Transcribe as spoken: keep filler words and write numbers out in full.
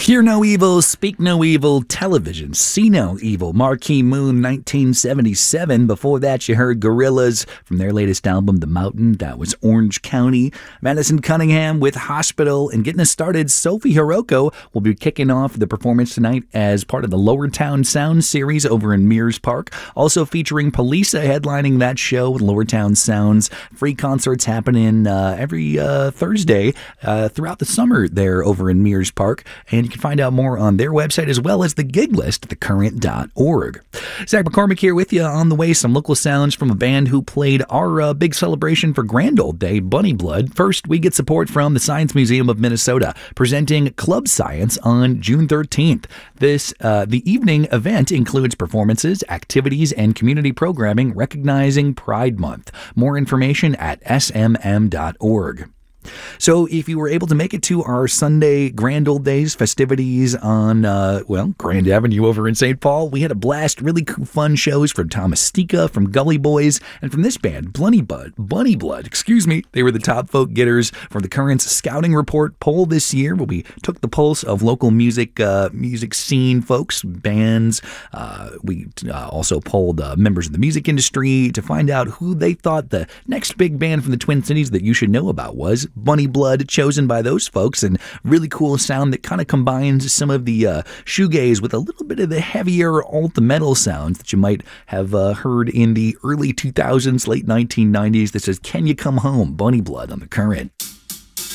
Hear No Evil, Speak No Evil, Television, See No Evil, Marquee Moon, nineteen seventy-seven. Before that, you heard Gorillaz from their latest album, The Mountain. That was Orange County. Madison Cunningham with Hospital. And getting us started, Sophie Hiroko will be kicking off the performance tonight as part of the Lower Town Sound series over in Mears Park. Also featuring Polisa headlining that show with Lower Town Sounds. Free concerts happening uh, every uh, Thursday uh, throughout the summer there over in Mears Park. And you can find out more on their website as well as the gig list at the current dot org. Zach McCormick here with you. On the way, some local sounds from a band who played our uh, big celebration for Grand Old Day, Bunny Blood. First, we get support from the Science Museum of Minnesota, presenting Club Science on June thirteenth. This uh, the evening event includes performances, activities, and community programming recognizing Pride Month. More information at s m m dot org. So if you were able to make it to our Sunday Grand Old Days festivities on, uh, well, Grand Avenue over in Saint Paul, we had a blast. Really cool, fun shows from Thomas Stika, from Gully Boys, and from this band, Bunny Blood. Bunny Blood, excuse me. They were the top vote getters for the Currents Scouting Report poll this year, where we took the pulse of local music uh, music scene folks, bands. Uh, we uh, also polled uh, members of the music industry to find out who they thought the next big band from the Twin Cities that you should know about was. Bunny Blood, chosen by those folks, and really cool sound that kind of combines some of the uh, shoegaze with a little bit of the heavier alt metal sounds that you might have uh, heard in the early two thousands, late nineteen nineties. This is Can You Come Home, Bunny Blood on The Current.